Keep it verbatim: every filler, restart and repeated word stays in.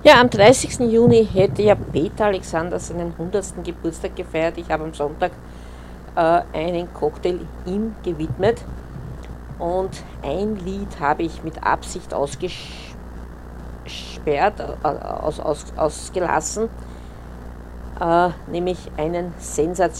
Ja, am dreißigsten Juni hätte ja Peter Alexander seinen hundertsten Geburtstag gefeiert. Ich habe am Sonntag äh, einen Cocktail ihm gewidmet und ein Lied habe ich mit Absicht ausgesperrt, äh, aus, aus, ausgelassen, äh, nämlich einen Sensation.